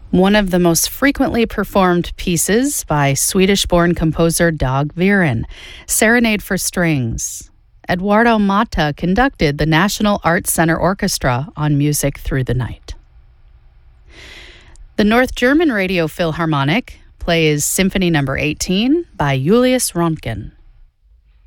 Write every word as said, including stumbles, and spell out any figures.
one of the most frequently performed pieces by Swedish-born composer Dag Viren, Serenade for Strings. Eduardo Mata conducted the National Arts Center Orchestra on Music Through the Night. The North German Radio Philharmonic plays Symphony Number eighteen by Julius Röntgen.